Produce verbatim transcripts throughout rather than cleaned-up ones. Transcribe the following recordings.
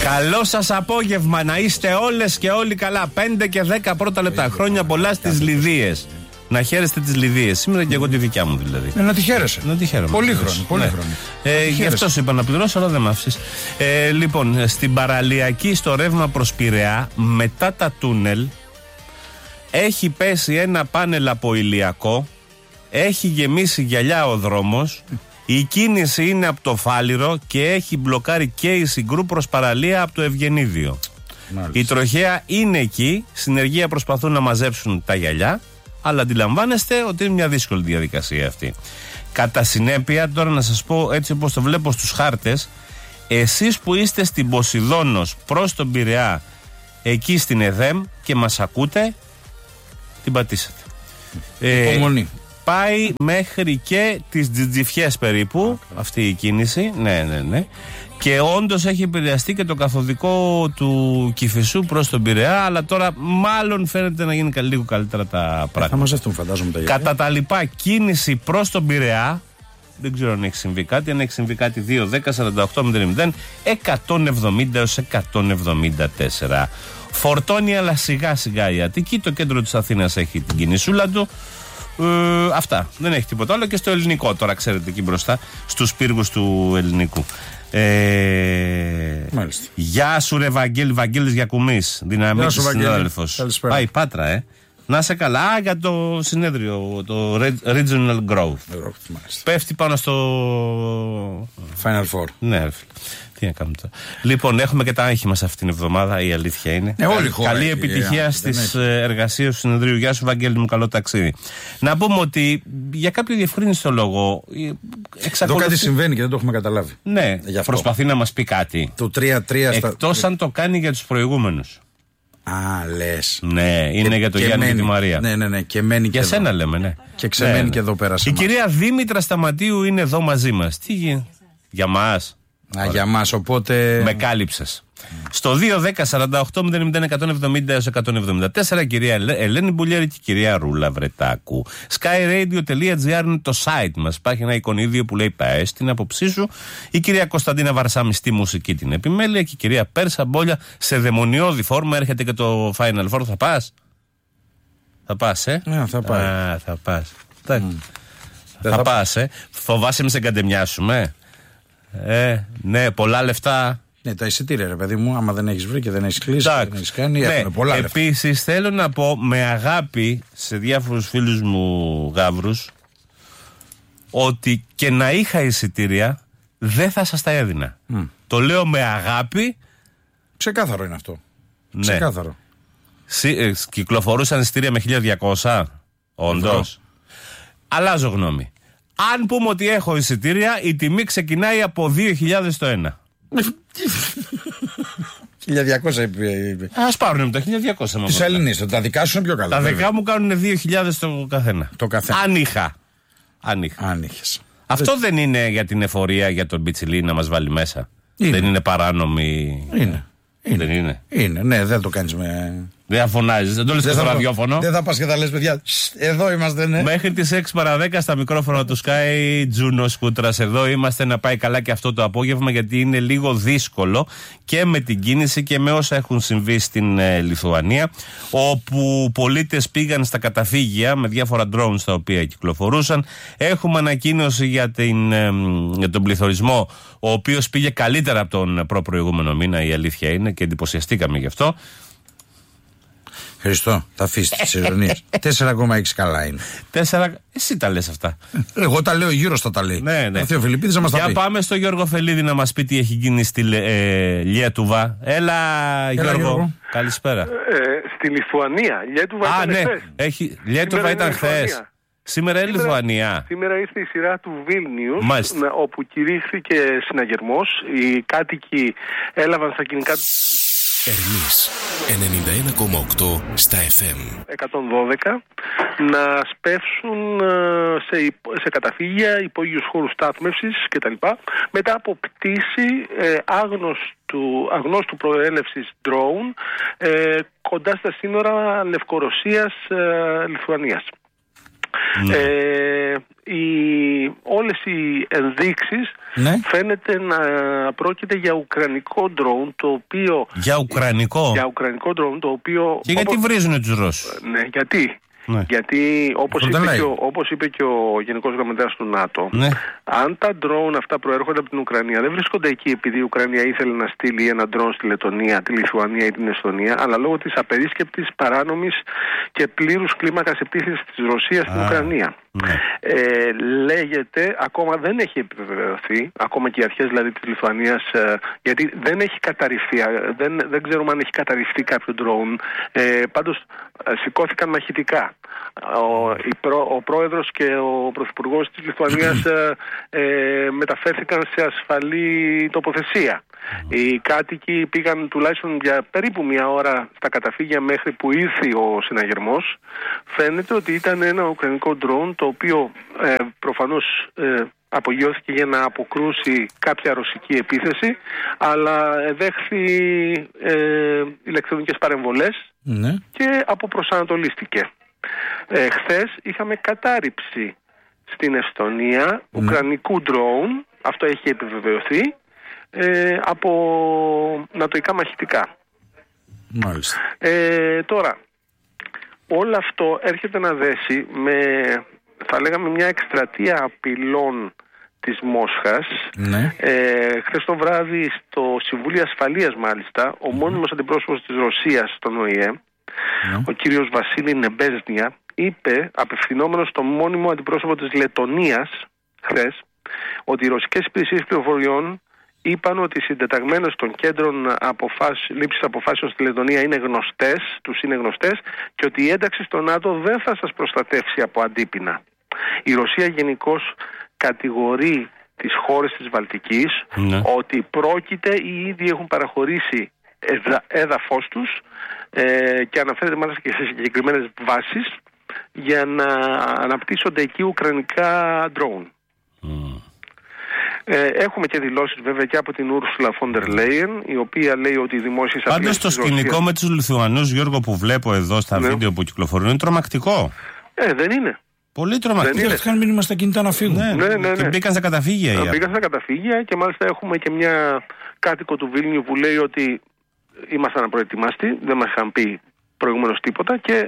Καλό σας απόγευμα, να είστε όλες και όλοι καλά. πέντε και δέκα πρώτα λεπτά. Χρόνια πολλά στις Λιδίες. Να χαίρεστε τις Λιδίες. Σήμερα και εγώ τη δικιά μου δηλαδή. Ε, να τη χαίρεσαι. Να τη χαίρομαι. Πολύ χρόνο. Πολύ ναι. χρόνο. Ε, γι' αυτό σου είπα να πληρώσω, αλλά δεν μ' άφησες. Ε, λοιπόν, στην παραλιακή, στο ρεύμα προς Πειραιά, μετά τα τούνελ, έχει πέσει ένα πάνελ από ηλιακό, έχει γεμίσει γυαλιά ο δρόμος, η κίνηση είναι από το Φάληρο και έχει μπλοκάρει και η Συγκρού προς παραλία από το Ευγενίδιο. Μάλιστα. Η τροχέα είναι εκεί, συνεργεία προσπαθούν να μαζέψουν τα γυαλιά, αλλά αντιλαμβάνεστε ότι είναι μια δύσκολη διαδικασία αυτή. Κατά συνέπεια, τώρα να σας πω έτσι όπως το βλέπω στους χάρτες, εσείς που είστε στην Ποσειδώνος προς τον Πειραιά, εκεί στην ΕΔΕΜ και μας ακούτε, την πατήσατε. Υπομονή. Ε, πάει μέχρι και τις Τζιτζιφιές περίπου, okay. αυτή η κίνηση, ναι, ναι, ναι. Και όντως έχει επηρεαστεί και το καθοδικό του Κηφισού προς τον Πειραιά, αλλά τώρα μάλλον φαίνεται να γίνει λίγο καλύτερα τα πράγματα. Θα μαζευτούν, φαντάζομαι, τα γυαλιά. Κατά τα λοιπά, κίνηση προς τον Πειραιά, δεν ξέρω αν έχει συμβεί κάτι, αν έχει συμβεί κάτι δύο δέκα σαράντα οκτώ μηδέν μηδέν εκατόν εβδομήντα έως εκατόν εβδομήντα τέσσερα. Φορτώνει, αλλά σιγά σιγά η Αττική, το κέντρο της Αθήνας έχει την κινησούλα του. Ε, αυτά, δεν έχει τίποτα άλλο. Και στο ελληνικό τώρα, ξέρετε, εκεί μπροστά στους πύργους του ελληνικού. Ε, γεια σου ρε Βαγγέλη, Βαγγέλης Γιακουμής, δυναμίτης συνάδελφος. Πάει Πάτρα, ε. Να σε καλά. Α, για το συνέδριο, το Regional Growth. Πέφτει πάνω στο Final Four. Ναι, ρε φίλε. Τι να κάνουμε τώρα. Λοιπόν, έχουμε και τα άγχη μας αυτήν την εβδομάδα, η αλήθεια είναι. Ε, όλη χώρα Καλή έχει, επιτυχία στις εργασίες του συνεδρίου. Γεια σου, Βαγγέλη μου, καλό ταξίδι. Να πούμε ότι για κάποιο διευκρίνηστο λόγο. Εξακολουθεί... Εδώ κάτι συμβαίνει και δεν το έχουμε καταλάβει. Ναι, προσπαθεί να μας πει κάτι. Το τρία τρία στα... Εκτός αν το κάνει για τους προηγούμενους. Α, λες. Ναι, είναι και, για τον Γιάννη και τη Μαρία. Ναι, ναι, ναι. Και μένει για και σένα εδώ. λέμε, ναι. Και ξεμένει, ναι, ναι, και εδώ πέρα. Η κυρία Δήμητρα Σταματίου είναι εδώ μαζί μας. Τι γίνεται. Για μας. Α, για μας, οπότε. Με κάλυψες. Mm. Στο δύο δέκα σαράντα οκτώ μηδέν μηδέν εκατόν εβδομήντα έως εκατόν εβδομήντα τέσσερα, η κυρία Ελένη Μπουλιέρη και η κυρία Ρούλα Βρετάκου. skyradio.gr είναι το site μας. Υπάρχει ένα εικονίδιο που λέει πες την άποψή σου. Η κυρία Κωνσταντίνα Βαρσάμι στη μουσική την επιμέλεια και η κυρία Πέρσα Μπόλια σε δαιμονιώδη φόρμα. Έρχεται και το Final Four. Θα πας? Θα πας, ε? Yeah, θα πάει. Α, θα πας. Mm. Θα, θα πας, ε? Φοβάσαι μη σε εγκαντεμιάσουμε. Ε, ναι, πολλά λεφτά. Ναι, τα εισιτήρια, ρε παιδί μου, άμα δεν έχεις βρει και δεν έχεις κλείσει, δεν έχεις κάνει, ναι, έχουν πολλά λεφτά. Επίσης, θέλω να πω με αγάπη σε διάφορους φίλους μου γάβρους ότι και να είχα εισιτήρια δεν θα σας τα έδινα. Mm. Το λέω με αγάπη. Ξεκάθαρο είναι αυτό. Ναι. Ξεκάθαρο. Συ, ε, κυκλοφορούσαν εισιτήρια με χίλια διακόσια. Όντως. Αλλάζω γνώμη. Αν πούμε ότι έχω εισιτήρια, η τιμή ξεκινάει από δύο χιλιάδες το ένα. χίλια διακόσια είπε. Ας πάρουν με τα χίλια διακόσια. Τις Ελληνίες, τα δικά σου είναι πιο καλά. Τα δικά μου κάνουν δύο χιλιάδες το καθένα. Το καθένα. Αν είχα. Αν είχα. Αν είχες. Αυτό δεν είναι για την εφορία, για τον Πιτσιλί να μας βάλει μέσα? Είναι. Δεν είναι παράνομη? Είναι. Είναι. Δεν είναι. Είναι, ναι, δεν το κάνεις με. Δεν θα φωνάζεις, δεν το λες και στο ραδιόφωνο. Δεν θα πας και θα λες, παιδιά, εδώ είμαστε, ναι. Μέχρι τις έξι παρά δέκα στα μικρόφωνα του Sky, Τζούνο Σκούτρας, εδώ είμαστε, να πάει καλά και αυτό το απόγευμα, γιατί είναι λίγο δύσκολο και με την κίνηση και με όσα έχουν συμβεί στην ε, Λιθουανία, όπου πολίτες πήγαν στα καταφύγια με διάφορα drones τα οποία κυκλοφορούσαν. Έχουμε ανακοίνωση για, την, ε, για τον πληθωρισμό, ο οποίος πήγε καλύτερα από τον προπροηγούμενο μήνα, η αλήθεια είναι, και εντυπωσιαστήκαμε γι' αυτό. Χριστό, θα αφήσει τις ειρωνίες. τέσσερα κόμμα έξι καλά είναι. τέσσερα... Εσύ τα λες αυτά. Εγώ τα λέω, γύρω στα τα λέει. Ναι, ναι. Ο Φιλιππίδης να μας τα πει. Για πάμε στο Γιώργο Φελίδη να μας πει τι έχει γίνει στη ε, Λιέτουβα. Έλα, Έλα Γιώργο. Γιώργο. Καλησπέρα. Ε, στη Λιθουανία. Λιέτουβα Α, ήταν ναι. χθες. Έχει... Λιέτουβα ήταν χθες. Σήμερα είναι Λιθουανία. Σήμερα ήρθε η σειρά του Βίλνιους, όπου κηρύχθηκε συναγερμός. Οι κάτοικοι έλαβαν στα κινητά Ερμής ενενήντα ένα κόμμα οκτώ στα εφ εμ εκατόν δώδεκα να σπεύσουν σε, σε καταφύγια, υπόγειους χώρους στάθμευσης κτλ. Μετά από πτήση ε, άγνωστου, αγνώστου προέλευσης drone ε, κοντά στα σύνορα Λευκορωσίας-Λιθουανίας. Ναι. Ε, οι, όλες οι ενδείξεις ναι. φαίνεται να πρόκειται για ουκρανικό drone, το οποίο... Για ουκρανικό? Για ουκρανικό drone, το οποίο... Και γιατί όπως, βρίζουν τους Ρώσους? Ναι, γιατί... Ναι. Γιατί όπως είπε, και ο, όπως είπε και ο Γενικός Γραμματέας του ΝΑΤΟ, ναι. αν τα ντρόουν αυτά προέρχονται από την Ουκρανία, δεν βρίσκονται εκεί επειδή η Ουκρανία ήθελε να στείλει ένα ντρόουν στη Λετωνία, τη Λιθουανία ή την Εστονία, αλλά λόγω της απερίσκεπτης, παράνομης και πλήρους κλίμακας επίθεσης της Ρωσίας στην Ουκρανία. Ναι. Ε, λέγεται, ακόμα δεν έχει επιβεβαιωθεί, ακόμα και οι αρχές δηλαδή της Λιθουανίας, ε, γιατί δεν έχει καταρριφθεί, δεν, δεν ξέρουμε αν έχει καταρριφθεί κάποιο ντρόουν, ε, πάντως ε, σηκώθηκαν μαχητικά. Ο, η προ, ο πρόεδρος και ο πρωθυπουργός της Λιθουανίας ε, ε, μεταφέρθηκαν σε ασφαλή τοποθεσία. Οι κάτοικοι πήγαν τουλάχιστον για περίπου μια ώρα στα καταφύγια μέχρι που ήρθε ο συναγερμός. Φαίνεται ότι ήταν ένα ουκρανικό ντρόουν το οποίο ε, προφανώς ε, απογειώθηκε για να αποκρούσει κάποια ρωσική επίθεση, αλλά δέχθη ε, ηλεκτρονικές παρεμβολές ναι. και αποπροσανατολίστηκε. Ε, χθες είχαμε κατάρριψη στην Εστονία ναι. ουκρανικού ντρόουν, αυτό έχει επιβεβαιωθεί, ε, από νατοϊκά μαχητικά. Μάλιστα. Ε, τώρα, όλο αυτό έρχεται να δέσει με, θα λέγαμε, μια εκστρατεία απειλών της Μόσχας. Ναι. Ε, χθες το βράδυ στο Συμβούλιο Ασφαλείας μάλιστα, ο mm. μόνιμος αντιπρόσωπος της Ρωσίας στον Ο Η Ε, mm. ο κύριος Βασίλη Νεμπέζνια, είπε, απευθυνόμενος στον μόνιμο αντιπρόσωπο της Λετωνίας χθες, ότι οι ρωσικές υπηρεσίες πληροφοριών είπαν ότι οι συντεταγμένες των κέντρων αποφάσ... λήψης αποφάσεων στη Λετωνία είναι γνωστές, τους είναι γνωστές, και ότι η ένταξη στο ΝΑΤΟ δεν θα σας προστατεύσει από αντίπεινα. Η Ρωσία γενικώς κατηγορεί τις χώρες της Βαλτικής ναι. ότι πρόκειται ή ήδη έχουν παραχωρήσει έδα... έδαφος τους ε, και αναφέρεται μάλιστα και σε συγκεκριμένες βάσεις για να αναπτύσσονται εκεί ουκρανικά ντρόουν. Mm. Ε, έχουμε και δηλώσεις βέβαια και από την Ursula von der Leyen, η οποία λέει ότι οι δημόσιες απειλές. Πάντως το σκηνικό Ρωσίας... με τους Λιθουανούς, Γιώργο, που βλέπω εδώ στα ναι. βίντεο που κυκλοφορούν, είναι τρομακτικό. Ε, δεν είναι. Πολύ τρομακτικό. Δεν είχαν μήνυμα στα κινητά να φύγουν. Ναι, ναι, ναι, ναι. Και μπήκαν στα καταφύγια. Ε, μπήκαν στα καταφύγια και μάλιστα έχουμε και μια κάτοικο του Βίλνιου που λέει ότι ήμασταν απροετοιμάστοι, δεν μας είχαν πει προηγουμένως τίποτα, και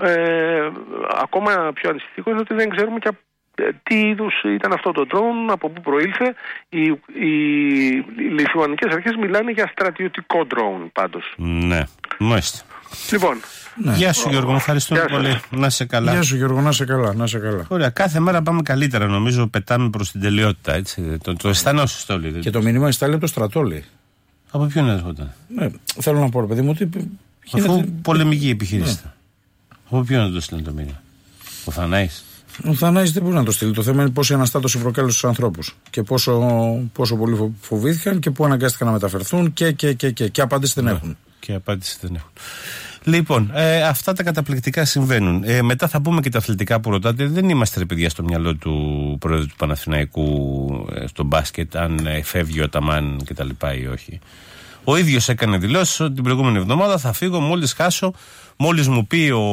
ε, ακόμα πιο ανησυχητικό είναι ότι δεν ξέρουμε και τι είδους ήταν αυτό το drone, από πού προήλθε. Οι, οι, οι λιθουανικές αρχές μιλάνε για στρατιωτικό drone πάντως. Ναι, μάλιστα. Λοιπόν, ναι. Γεια σου Γιώργο, ευχαριστούμε πολύ. Να είσαι καλά. Γεια σου Γιώργο, να είσαι καλά, να είσαι καλά. Ωραία, κάθε μέρα πάμε καλύτερα, νομίζω, πετάμε προς την τελειότητα, έτσι. Το, το αισθανόσαι στο λίγο. Και το μήνυμα εστάλει από το στρατόλι. Από ποιον έρχονταν? Ναι, θέλω να πω, παιδί μου, ότι αφού γίνεται... πολεμική επιχείρηση. Ναι. Από ποιον να το στείλει το μήνυμα? Ο Θανάης? Ο Θανάης δεν μπορεί να το στείλει. Το θέμα είναι πόση αναστάτωση προκάλεσε στους ανθρώπους και πόσο, πόσο πολύ φοβήθηκαν και πού αναγκάστηκαν να μεταφερθούν και, και, και, και, και απάντηση δεν ναι. έχουν. Και απάντηση δεν έχουν. Λοιπόν, ε, αυτά τα καταπληκτικά συμβαίνουν. Ε, μετά θα πούμε και τα αθλητικά που ρωτάτε. Δεν είμαστε, ρε παιδιά, στο μυαλό του πρόεδρου του Παναθηναϊκού ε, στο μπάσκετ, αν ε, φεύγει ο Ταμάν και τα λοιπά ή όχι. Ο ίδιος έκανε δηλώσεις ότι την προηγούμενη εβδομάδα θα φύγω μόλις χάσω, μόλις μου πει ο,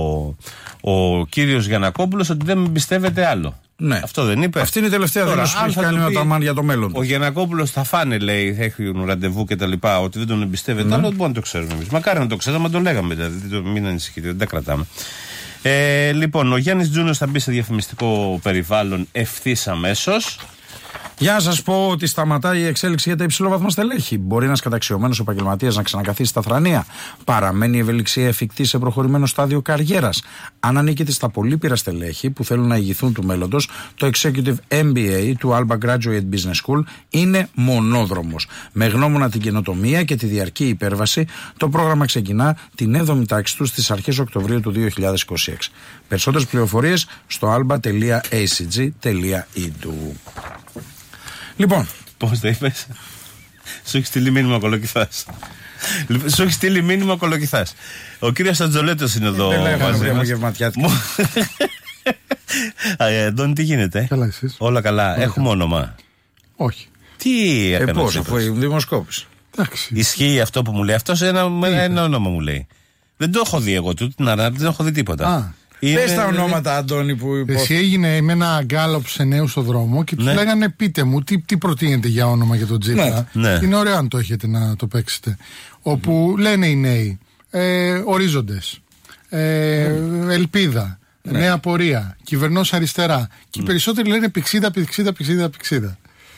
ο κύριος Γιαννακόπουλος ότι δεν με εμπιστεύεται άλλο. Ναι. Αυτό δεν είπε? Αυτή είναι η τελευταία δήλωση που έχει κάνει ο Ταμάν για το μέλλον του. Ο Γιαννακόπουλος θα φάνε, λέει, θα έχουν ραντεβού και τα λοιπά, ότι δεν τον εμπιστεύεται ναι. άλλο, δεν μπορούμε να το ξέρουμε εμείς. Μακάρι να το ξέραμε, να το λέγαμε, δηλαδή, μην ανησυχείτε, δεν τα κρατάμε. Ε, λοιπόν, ο Γιάννης Τζούνος θα μπει σε διαφημιστικό περιβάλλον ευθύς αμέσως. Για να σας πω ότι σταματάει η εξέλιξη για τα υψηλόβαθμα στελέχη. Μπορεί ένας καταξιωμένος επαγγελματίας να ξανακαθίσει στα θρανία. Παραμένει η ευελιξία εφικτή σε προχωρημένο στάδιο καριέρας. Αν ανήκετε στα πολύπειρα στελέχη που θέλουν να ηγηθούν του μέλλοντος, το Executive εμ μπι έι του Alba Graduate Business School είναι μονόδρομος. Με γνώμονα την καινοτομία και τη διαρκή υπέρβαση, το πρόγραμμα ξεκινά την έβδομη τάξη του στις αρχές Οκτωβρίου του δύο χιλιάδες είκοσι έξι. Περισσότερες πληροφορίες στο alba τελεία a c g τελεία e d u. Λοιπόν, πώς το είπες? Σου έχει στείλει μήνυμα κολοκυθάς. Σου έχει στείλει μήνυμα κολοκυθάς. Ο κύριος Ατζολέτος είναι εδώ. Δεν λέγαμε απογευματιάτικα. Αντώνη, τι γίνεται? Καλά, εσείς? Όλα καλά. Έχουμε όνομα? Όχι. Τι έκανε? Ε, πώς, αφού δημοσκόπηση. Ισχύει αυτό που μου λέει? Αυτός ένα, ένα όνομα μου λέει. Δεν το έχω δει εγώ, του την ανάπτυξη δεν έχω δει τίποτα. Α, Είναι... Πες τα ονόματα, Αντώνη, που υπό... Εσύ έγινε με ένα γκάλωπ σε νέους στο δρόμο και τους Ναι. λέγανε πείτε μου τι, τι προτείνετε για όνομα για τον Τζίπρα. Ναι. Ναι. Είναι ωραίο αν το έχετε να το παίξετε. Όπου λένε οι νέοι ε, ορίζοντες, ε, ελπίδα, νέα πορεία, κυβερνός αριστερά. Και οι περισσότεροι λένε πηξίδα, πηξίδα, πηξίδα, πηξίδα.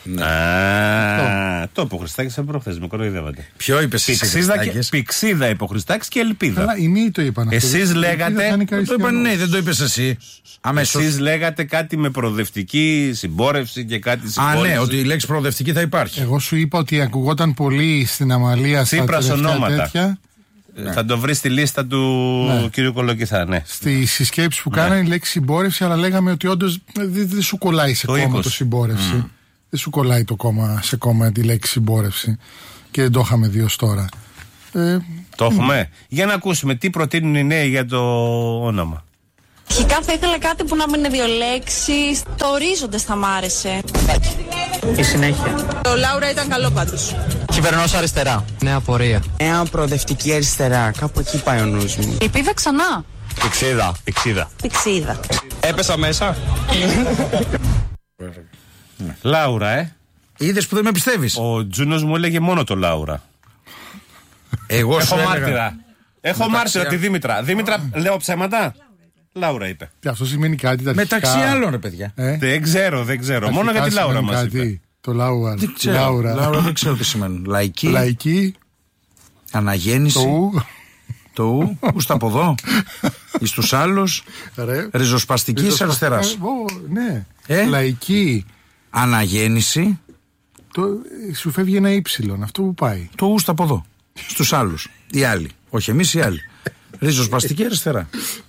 Α, το είπε ο Χριστάκης από προχθές, με κοροϊδεύατε. Ποιο είπες εσύ, Πηξίδα, και, Χριστάκης? πηξίδα είπε ο Χριστάκης και ελπίδα. Αλλά οι νέοι το είπαν αυτό. Εσείς Η ελπίδα λέγατε- θα είναι Το αριστερό. είπαν, ναι, δεν το είπες εσύ. Αμέσως. Εσείς λέγατε κάτι με προοδευτική συμπόρευση και κάτι Α, συμπόρευση. ναι, ότι η λέξη προοδευτική θα υπάρχει. Εγώ σου είπα ότι ακουγόταν πολύ στην Αμαλία στα Τσίπρας τελευταία ονόματα. τέτοια. Ε, Θα το βρει στη λίστα του Ναι. κύριου Κολοκυθά, ναι. Στη συσκέψη που κάνανε η λέξη συμπόρευση, αλλά λέγαμε ότι όντως δεν δεν σου κολλάει σε Το κόμμα είκοσι. το συμπόρευση. Δεν σου κολλάει το κόμμα σε κόμμα τη λέξη συμπόρευση. Και δεν το είχαμε δει ως τώρα. Ε, Το έχουμε. Για να ακούσουμε τι προτείνουν οι νέοι για το όνομα. Αρχικά θα ήθελα κάτι που να μην είναι δύο λέξεις. Το ορίζοντες θα μ' άρεσε. Η συνέχεια. Το Λάουρα ήταν καλό πάντως. Κυβερνός αριστερά. Νέα πορεία. Νέα προοδευτική αριστερά. Κάπου εκεί πάει ο νους μου. Ελπίδα ξανά. Πηξίδα. Πηξίδα. Πηξίδα. Έπεσα μέσα. Λάουρα, ε. Είδες που δεν με πιστεύεις. Ο Τζούνος μου έλεγε μόνο το Λάουρα. Εγώ σου Έχω έλεγα. μάρτυρα. Έχω Μεταξύ- μάρτυρα τη Δήμητρα. Δήμητρα, λέω ψέματα. Λάουρα είπε. και αυτό σημαίνει κάτι. Τα Μεταξύ αρχικά- άλλων, ρε παιδιά. Ε, Δεν ξέρω, δεν ξέρω. τα Μόνο για αρχικά τη Λάουρα σημαίνει μας κάτι. είπε. Το Λάουρα. Δεν ξέρω. Λάουρα. Λάουρα δεν ξέρω τι σημαίνουν. Λαϊκή, Λαϊκή. αναγέννηση, Το ου. το ου, ου στα από εδώ, εις τους άλλους, Ρε. ριζοσπαστικής Ριζοσπα- αριστεράς. Ε, ω, ναι. Ε? Λαϊκή. Αναγέννηση, Το, ε, σου φεύγει ένα ύψιλον. Αυτό που πάει. το ου στα από εδώ, στους άλλους. Οι άλλοι. Όχι εμείς, οι άλλοι. Ριζοσπαστική αριστερά.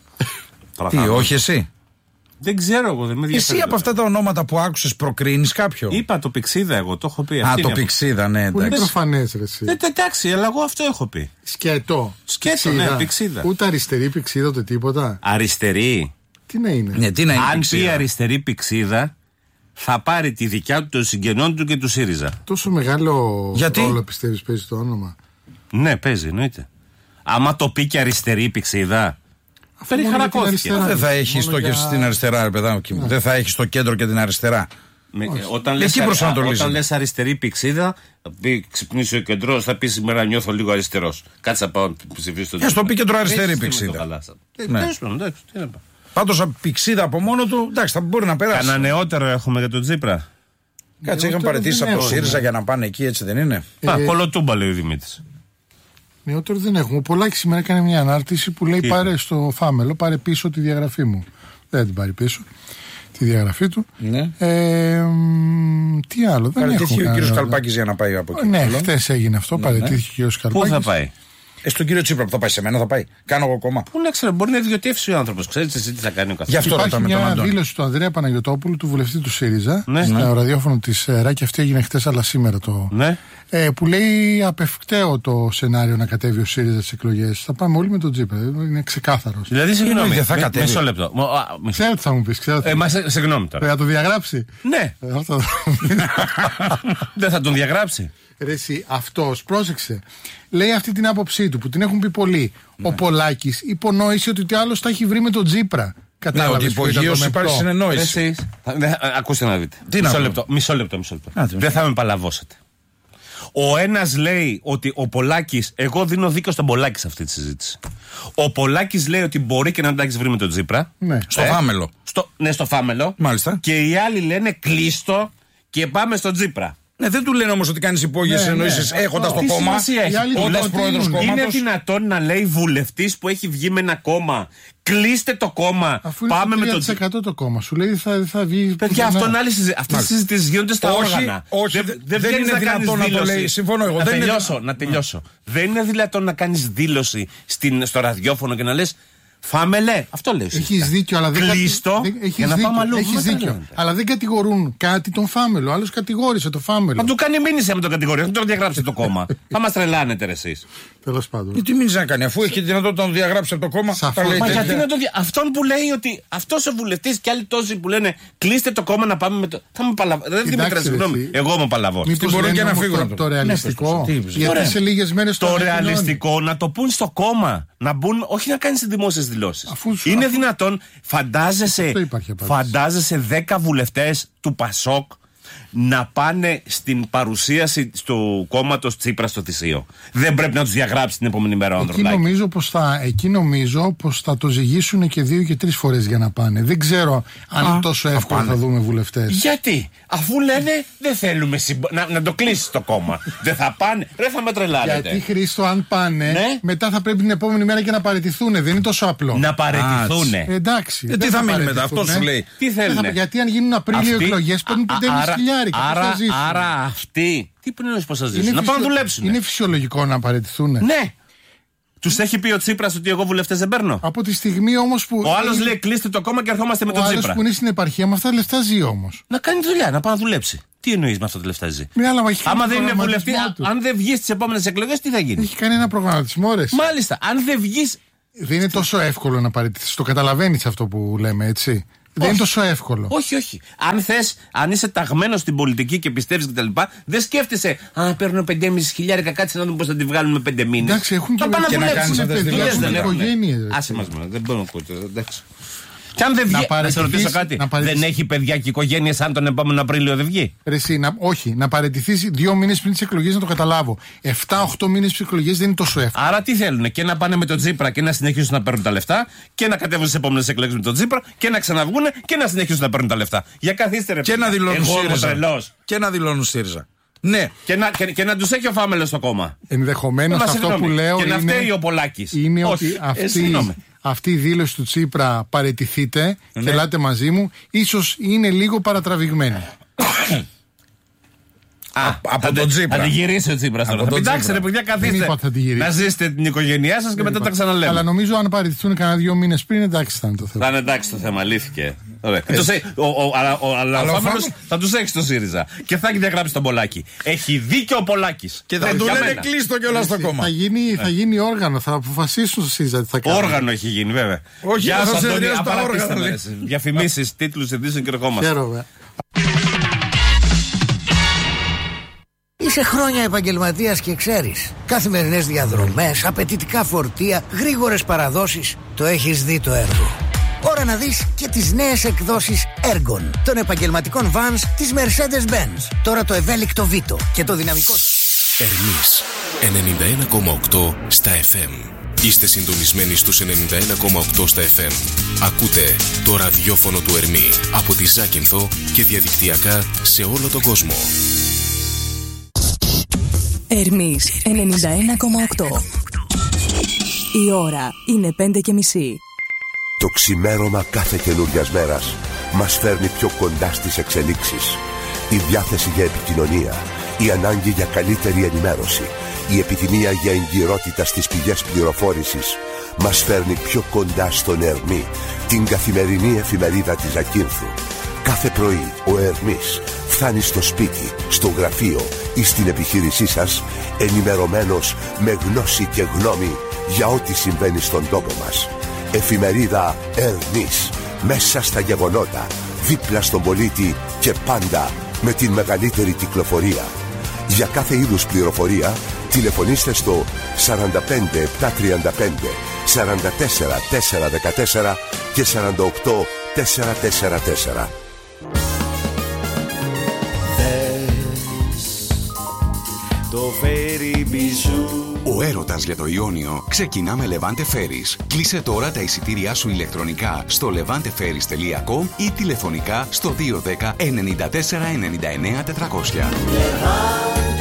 Τι, όχι εσύ. Δεν ξέρω εγώ, δεν με ενδιαφέρει. Εσύ από αυτά τα ονόματα που άκουσες προκρίνεις κάποιο. Είπα το Πηξίδα εγώ, το έχω πει. Α, Αυτή το είναι. Πηξίδα, ναι, Που είναι εντάξει. προφανές ρε εσύ. Ε, εντάξει, αλλά εγώ αυτό έχω πει. Σκέτο. Σκέτο, ναι, πηξίδα. Ούτε αριστερή πηξίδα ούτε τίποτα. Αριστερή. Τι να είναι. Ναι, τι να είναι Αν πει Πηξίδα. αριστερή Πηξίδα, θα πάρει τη δικιά του, των συγγενών του και του ΣΥΡΙΖΑ. Τόσο μεγάλο Γιατί? ρόλο πιστεύεις παίζει το όνομα. Ναι, παίζει, εννοείται. Άμα το πει και αριστερή Πηξίδα, Αφού μόνο για την περιχαρακώθηκε. αριστερά. Δεν θα έχει Μόνο στόχευση για- στην αριστερά, ρε παιδάκι μου. Δεν θα έχει στο κέντρο και την αριστερά. Με, ε, όταν λες, Εκεί α- προσανατολίζεται. όταν λες αριστερή Πηξίδα, θα πει ξυπνήσει ο κεντρός, θα πει σήμερα νιώθω λίγο αριστερός. Κάτσε να πάω να ψηφίσω τον Ε, στο πει κεντροαριστερή Έτσι, Πηξίδα. με το χαλάσαμε. Ε, Ναι. τέλος πάντων, εντάξει, τι να πω. Πάντως Πηξίδα από μόνο του, εντάξει, θα μπορεί να περάσει. Κανένα νεότερο έχουμε για τον Τζίπρα. Κάτσε, είχαν Νεότερο παραιτήσει δεν από το έχουμε. ΣΥΡΙΖΑ για να πάνε εκεί, έτσι δεν είναι. Α, κολοτούμπα λέει ο Δημήτρης. Νεότερο δεν έχουμε. Ο Πολάκης σήμερα έκανε μια ανάρτηση που λέει Τι πάρε στο φάμελο, πάρε πίσω τη διαγραφή μου. Δεν την πάρει πίσω. Τη διαγραφή του. Ναι. Ε, μ, τι άλλο. Δεν Παραιτήθηκε έχουμε ο κύριος κανένα. Καλπάκης για να πάει από εκεί. Ναι, χθες έγινε αυτό. Παραιτήθηκε ο κύριος Πού Καλπάκης. θα πάει. Ε, στον κύριο Τσίπρα που θα πάει σε μένα, θα πάει. Κάνω εγώ κόμμα. Πού να ξέρω, μπορεί να ιδιωτεύσει ο άνθρωπος. Ξέρεις εσύ τι θα κάνει ο Γι' καθένας. αυτό Υπάρχει ρωτάμε τον μια Αντώνη. δήλωση του Ανδρέα Παναγιωτόπουλου, του βουλευτή του ΣΥΡΙΖΑ, Ναι. στο Ναι. ραδιόφωνο της ΕΡΑ, και αυτή έγινε χτες αλλά σήμερα το. Ναι. Ε, που λέει απευκταίο το σενάριο να κατέβει ο ΣΥΡΙΖΑ στις εκλογές. Θα πάμε όλοι με τον Τζίπρα. Είναι ξεκάθαρος. Δηλαδή, συγγνώμη. δεν θα μι- κατέβει. Μισό λεπτό. Μο- α, μισό- Ξέρω τι θα μου πεις, ξέρω τι. Ε, μα σε- συγγνώμη τώρα. Θα το διαγράψει. Ναι, Ε, αυτό θα μου πεις. δεν θα τον διαγράψει. Ρε εσύ, αυτός, πρόσεξε. Λέει αυτή την άποψή του που την έχουν πει πολλοί. Ναι. Ο Πολάκης υπονόησε ότι τι άλλος τα έχει βρει με τον Τζίπρα. Ναι, Κατάλαβες ότι που ήταν το υπογείως μεπτό. υπάρχει συνεννόηση. Εσείς. θα- δε- α, Ακούστε να δείτε. Τι να μισό, πω. λεπτό, μισό λεπτό, μισό λεπτό. Άντε, Δεν θα με παλαβώσετε. Ο ένας λέει ότι ο Πολάκης, εγώ δίνω δίκιο στον Πολάκη σε αυτή τη συζήτηση. Ο Πολάκης λέει ότι μπορεί και να τα έχει βρει με τον Τζίπρα. Ναι. Στο φάμελο. Στο, ναι, στο φάμελο. Μάλιστα. Και οι άλλοι λένε κλείστο και πάμε στον Τζίπρα. Ναι, δεν του λένε όμως ότι κάνεις υπόγειες Ναι, εννοήσεις ναι, έχοντας αυτό. το Τι κόμμα. σημασία έχει. Οι άλλοι Όντας το πρόεδρος προτείνουν. Είναι κόμματος. δυνατόν να λέει βουλευτής που έχει βγει με ένα κόμμα, κλείστε το κόμμα, Αφού είναι πάμε στο με τον τρία τοις εκατό το κόμμα. Σου λέει θα, θα βγει. Παιδιά, πουθενά. αυτό είναι άλλη συζήτηση. Αυτές οι συζητήσεις γίνονται στα Όχι, όργανα. όχι, δεν, δεν δεν βγαίνεις είναι να κάνεις δυνατόν να το δήλωση. λέει. Συμφωνώ εγώ. Να Δεν είναι τελειώσω, να τελειώσω. Δεν είναι δυνατόν να κάνεις δήλωση στην, στο ραδιόφωνο και να λες φάμελε. Αυτό λέω. Έχεις δίκιο, αλλά δεν. Κλείστο δεν- έχεις για να δίκιο, πάμε αλλού. έχεις Μα τα δίκιο. λέτε. Αλλά δεν κατηγορούν κάτι τον Φάμελο. Άλλος κατηγόρησε το Φάμελο. Θα του κάνει μήνυση με τον κατηγορείο. Θα τον διαγράψει το κόμμα. Θα μας τρελάνετε ρε εσείς. Τέλος πάντων. Γιατί μην να κάνει, αφού έχει τη δυνατότητα να το διαγράψει από το κόμμα. Θα λέει, μα γιατί να το δει... Αυτόν που λέει ότι αυτός ο βουλευτής και άλλοι τόσοι που λένε κλείστε το κόμμα να πάμε με το. Θα με παλαβώ. Δεν Δημήτρη, συγγνώμη. Εγώ είμαι παλαβό. Μήπως μπορώ και να φύγω. Το, το ρεαλιστικό. Ναι, γιατί σε λίγες μέρες το ρεαλιστικό να το πούν στο κόμμα. Να μπουν, όχι να κάνει δημόσιες δηλώσεις. Είναι αφού... δυνατόν, φαντάζεσαι, φαντάζεσαι δέκα βουλευτές του Πασόκ να πάνε στην παρουσίαση του κόμματος Τσίπρα στο Θησίο. Δεν πρέπει να τους διαγράψει την επόμενη μέρα ο Ανδρουλάκης. Εκεί νομίζω πως θα, εκεί νομίζω πως θα το ζυγίσουν και δύο και τρεις φορές για να πάνε. Δεν ξέρω αν είναι τόσο εύκολο θα, θα δούμε βουλευτές. Γιατί, αφού λένε δεν θέλουμε συμπο... να, να το κλείσει το κόμμα. Δεν θα πάνε, δεν θα με τρελάνετε. Γιατί, Χρήστο, αν πάνε, ναι? μετά θα πρέπει την επόμενη μέρα και να παραιτηθούν. Δεν είναι τόσο απλό. Να παραιτηθούν. Εντάξει. Ε, τι θα, θα μείνει μετά, αυτό σου λέει. Τι θέλουν. Γιατί αν γίνουν Απρίλιο εκλογές παίρνουν πέντε χιλιάδες. Άρα, άρα αυτοί. Τι που είναι πώς θα ζήσουν. Να πάνε να δουλέψουν. Είναι φυσιολογικό να παραιτηθούν. Ναι. Τους έχει πει ο Τσίπρας ότι εγώ βουλευτές δεν παίρνω. Από τη στιγμή όμως που. Ο άλλος λέει κλείστε το κόμμα και ερχόμαστε με τον Τσίπρα. Ο άλλος που είναι στην επαρχία με αυτά τα λεφτά ζει όμως. Να κάνει δουλειά, να πάει να δουλέψει. Τι εννοείς με αυτά τα λεφτά ζει. Μια, άμα δεν είναι βουλευτή, αν δεν βγει στις επόμενες εκλογές, τι θα γίνει. Έχει κάνει ένα προγραμματισμό, ρε. Μάλιστα, αν δεν βγει. Δεν είναι τόσο εύκολο να παραιτηθείς. Το καταλαβαίνεις αυτό που λέμε, έτσι. Δεν είναι τόσο εύκολο. Όχι, όχι. Αν θες, αν είσαι ταγμένος στην πολιτική και πιστεύεις κτλ., δεν σκέφτεσαι. Α, παίρνω πεντέμισι χιλιάρικα, κάτσε να δούμε πώς θα τη βγάλουμε πέντε μήνες. Εντάξει, έχουν και, και να κάνεις αυτές τις δουλειές. Δεν έχουν οικογένειες. Άσε μας, δεν μπορώ να ακούτε. Εντάξει. Και αν δεν βγει. Να, να σε ρωτήσω κάτι. Δεν έχει παιδιά και οικογένειες αν τον επόμενο Απρίλιο δεν βγει. Ρε, εσύ, να, όχι, να παραιτηθείς δύο μήνες πριν τις εκλογές να το καταλάβω. εφτά οχτώ μήνες πριν τις εκλογές δεν είναι τόσο εύκολο. Άρα τι θέλουν, και να πάνε με τον Τσίπρα και να συνεχίσουν να παίρνουν τα λεφτά, και να κατέβουν στις επόμενες εκλογές με τον Τσίπρα και να ξαναβγούν και να συνεχίσουν να παίρνουν τα λεφτά. Για καθίστε ρε και να δηλώνουν ΣΥΡΙΖΑ. Και να δηλώνουν ΣΥΡΙΖΑ. Ναι. Και να, και, και να τους έχει ο Φάμελος στο κόμμα. Ενδεχομένως αυτό που λέω. Και είναι, να φταίει ο Πολάκης. Είναι όχι, ότι αυτή, αυτή η δήλωση του Τσίπρα παραιτηθείτε ναι. και ελάτε μαζί μου, ίσως είναι λίγο παρατραβηγμένη. Α, από τον Τσίπρα. Θα τη γυρίσει ο Τσίπρας τώρα. Εντάξει, ρε παιδιά, καθίστε. Να ζήσετε την οικογένειά σας και μετά τα ξαναλέμε. Αλλά νομίζω αν παραιτηθούν κανένα δύο μήνες πριν, εντάξει θα είναι το θέμα. Θα είναι εντάξει το θέμα, λύθηκε. Αλλά ο Φάμελος θα τους έχει στο ΣΥΡΙΖΑ και θα έχει διαγράψει τον Πολάκη. Έχει δίκιο ο Πολάκης. Και δεν του λένε κλείστο κιόλας στο κόμμα. Θα γίνει όργανο, θα αποφασίσουν στο ΣΥΡΙΖΑ τι θα κάνουν. Όργανο έχει γίνει, βέβαια. Όχι, θα σε ρίξουν τα όργανα. Διαφημίσεις, τίτλους, ειδήσεων και ερχόμαστε. Είσαι χρόνια επαγγελματίας και ξέρεις. Καθημερινές διαδρομές, απαιτητικά φορτία, γρήγορες παραδόσεις. Το έχεις δει το έργο. Ώρα να δεις και τις νέες εκδόσεις Ergon των επαγγελματικών vans της Mercedes-Benz. Τώρα το ευέλικτο Vito και το δυναμικό. Ερμής ενενήντα ένα κόμμα οκτώ στα εφ εμ. Είστε συντονισμένοι στους ενενήντα ένα κόμμα οκτώ στα εφ εμ. Ακούτε το ραδιόφωνο του Ερμή από τη Ζάκυνθο και διαδικτυακά σε όλο τον κόσμο. Ερμής ενενήντα ένα κόμμα οκτώ. Η ώρα είναι πέντε και μισή. Το ξημέρωμα κάθε καινούριας μέρας μας φέρνει πιο κοντά στις εξελίξεις. Η διάθεση για επικοινωνία, η ανάγκη για καλύτερη ενημέρωση, η επιθυμία για εγκυρότητα στις πηγές πληροφόρησης μας φέρνει πιο κοντά στον Ερμή, την καθημερινή εφημερίδα της Ζακύνθου. Κάθε πρωί ο Ερμής φτάνει στο σπίτι, στο γραφείο ή στην επιχείρησή σας ενημερωμένος με γνώση και γνώμη για ό,τι συμβαίνει στον τόπο μας. Εφημερίδα Ερμής, μέσα στα γεγονότα, δίπλα στον πολίτη και πάντα με την μεγαλύτερη κυκλοφορία. Για κάθε είδους πληροφορία τηλεφωνήστε στο σαράντα πέντε επτακόσια τριάντα πέντε σαράντα τέσσερα τετρακόσια δεκατέσσερα και σαράντα οκτώ τετρακόσια σαράντα τέσσερα. Ο έρωτας για το Ιόνιο ξεκινά με Levante Ferries. Κλείσε τώρα τα εισιτήριά σου ηλεκτρονικά στο levante ferries τελεία com ή τηλεφωνικά στο δύο ένα μηδέν εννιά τέσσερα εννιά εννιά τετρακόσια.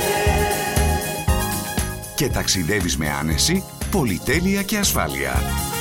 Και ταξιδεύεις με άνεση, πολυτέλεια και ασφάλεια.